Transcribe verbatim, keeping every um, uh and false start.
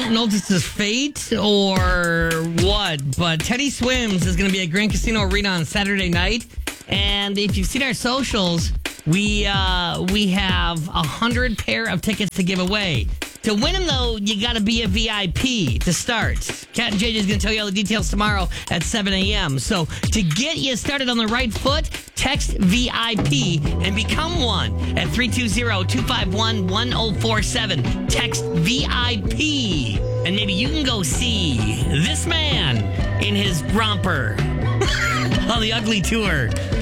don't know if this is fate or what, but Teddy Swims is going to be at Grand Casino Arena on Saturday night. And if you've seen our socials, we uh, we have a hundred pair of tickets to give away. To win them, though, you got to be a V I P to start. Cat and J J is going to tell you all the details tomorrow at seven a.m. So to get you started on the right foot, text V I P and become one at three two zero, two five one, one zero four seven. Text V I P. And maybe you can go see this man in his romper on the Ugly Tour.